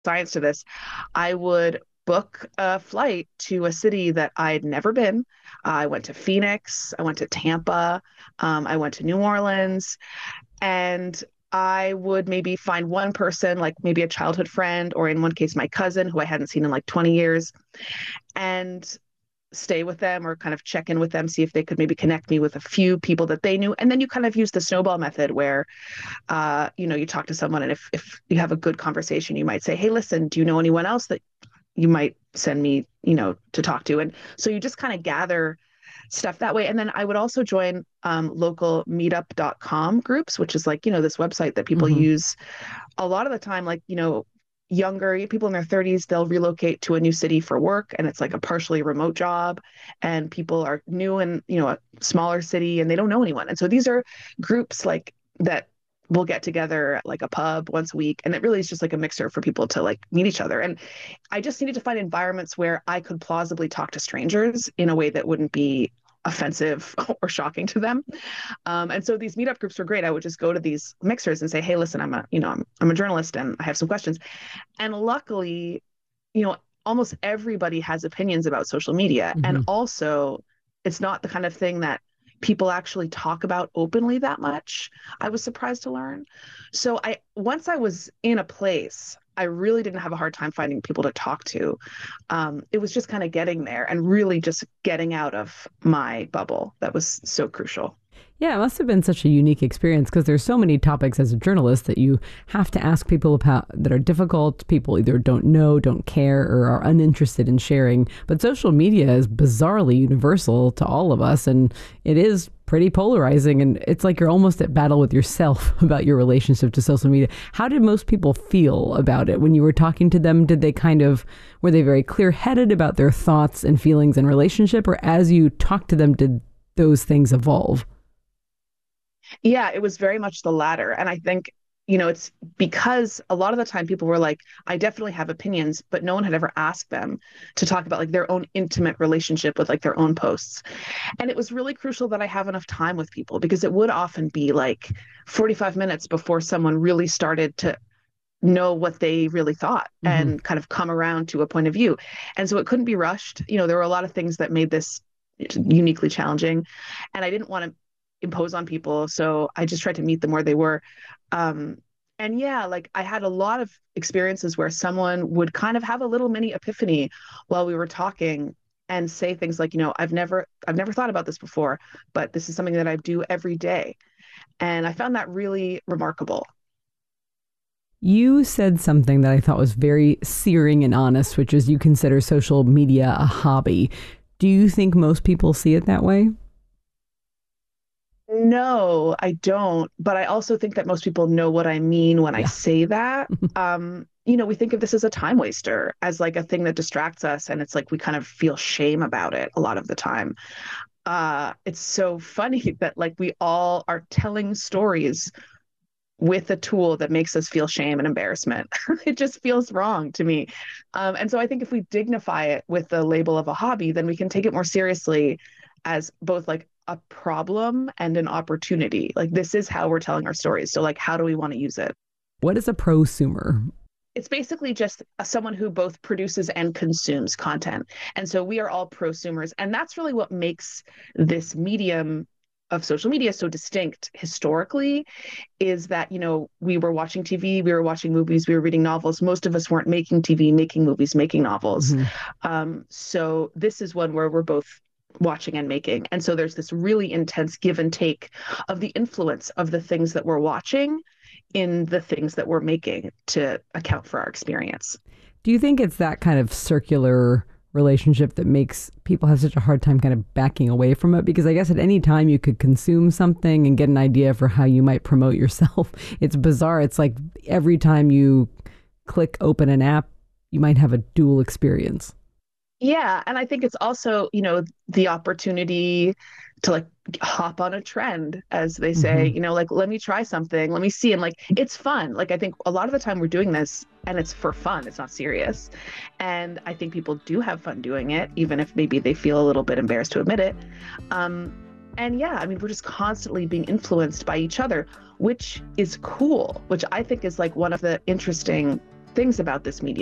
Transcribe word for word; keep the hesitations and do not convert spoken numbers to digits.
science to this. I would book a flight to a city that I'd never been. I went to Phoenix, I went to Tampa, um, I went to New Orleans, and I would maybe find one person, like maybe a childhood friend, or in one case, my cousin who I hadn't seen in like twenty years, and stay with them or kind of check in with them, see if they could maybe connect me with a few people that they knew. And then you kind of use the snowball method where, uh, you know, you talk to someone, and if, if you have a good conversation, you might say, hey, listen, do you know anyone else that you might send me, you know, to talk to? And so you just kind of gather stuff that way. And then I would also join um, local meetup dot com groups, which is like, you know, this website that people Hmm. use a lot of the time, like, you know, younger people in their thirties, they'll relocate to a new city for work, and it's like a partially remote job, and people are new in, you know, a smaller city, and they don't know anyone. And so these are groups like that will get together at like a pub once a week, and it really is just like a mixer for people to like meet each other. And I just needed to find environments where I could plausibly talk to strangers in a way that wouldn't be offensive or shocking to them. Um, and so these meetup groups were great. I would just go to these mixers and say, "Hey, listen, I'm a, you know, I'm, I'm a journalist and I have some questions." And luckily, you know, almost everybody has opinions about social media. And Hmm. also, it's not the kind of thing that people actually talk about openly that much. I was surprised to learn. So I once I was in a place, I really didn't have a hard time finding people to talk to. Um, it was just kind of getting there and really just getting out of my bubble that was so crucial. Yeah, it must have been such a unique experience because there's so many topics as a journalist that you have to ask people about that are difficult. People either don't know, don't care, or are uninterested in sharing. But social media is bizarrely universal to all of us, and it is pretty polarizing. And it's like you're almost at battle with yourself about your relationship to social media. How did most people feel about it when you were talking to them? Did they kind of, were they very clear headed about their thoughts and feelings and relationship? Or as you talked to them, did those things evolve? Yeah, it was very much the latter. And I think, you know, it's because a lot of the time people were like, I definitely have opinions, but no one had ever asked them to talk about like their own intimate relationship with like their own posts. And it was really crucial that I have enough time with people, because it would often be like forty-five minutes before someone really started to know what they really thought Hmm. and kind of come around to a point of view. And so it couldn't be rushed. You know, there were a lot of things that made this uniquely challenging, and I didn't want to impose on people. So I just tried to meet them where they were. Um, and yeah, like I had a lot of experiences where someone would kind of have a little mini epiphany while we were talking and say things like, you know, I've never I've never thought about this before, but this is something that I do every day. And I found that really remarkable. You said something that I thought was very searing and honest, which is you consider social media a hobby. Do you think most people see it that way? No, I don't. But I also think that most people know what I mean when I Yeah. say that. Um, you know, we think of this as a time waster, as like a thing that distracts us, and it's like we kind of feel shame about it a lot of the time. Uh, it's so funny that like we all are telling stories with a tool that makes us feel shame and embarrassment. It just feels wrong to me. Um, and so I think if we dignify it with the label of a hobby, then we can take it more seriously as both like a problem and an opportunity. Like this is how we're telling our stories. So like, how do we want to use it? What is a prosumer? It's basically just someone who both produces and consumes content. And so we are all prosumers. And that's really what makes this medium of social media so distinct historically, is that, you know, we were watching T V, we were watching movies, we were reading novels. Most of us weren't making T V, making movies, making novels. Hmm. Um, so this is one where we're both watching and making. And so there's this really intense give and take of the influence of the things that we're watching in the things that we're making to account for our experience. Do you think it's that kind of circular relationship that makes people have such a hard time kind of backing away from it? Because I guess at any time you could consume something and get an idea for how you might promote yourself. It's bizarre. It's like every time you click open an app, you might have a dual experience. Yeah, and I think it's also, you know, the opportunity to like hop on a trend, as they say, Hmm. you know, like let me try something, let me see. And like it's fun. Like I think a lot of the time we're doing this and it's for fun, it's not serious. And I think people do have fun doing it, even if maybe they feel a little bit embarrassed to admit it. Um, and yeah, I mean, we're just constantly being influenced by each other, which is cool, which I think is like one of the interesting things about this medium.